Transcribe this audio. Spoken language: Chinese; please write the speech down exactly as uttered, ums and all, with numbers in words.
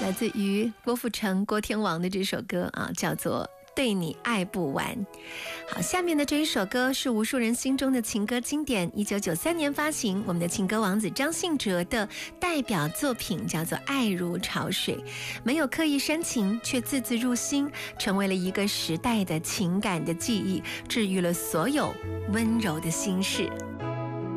来自于郭富城、郭天王的这首歌啊，叫做对你爱不完。好，下面的这一首歌是无数人心中的情歌经典，一九九三年发行，我们的情歌王子张信哲的代表作品叫做《爱如潮水》，没有刻意煽情，却字字入心，成为了一个时代的情感的记忆，治愈了所有温柔的心事。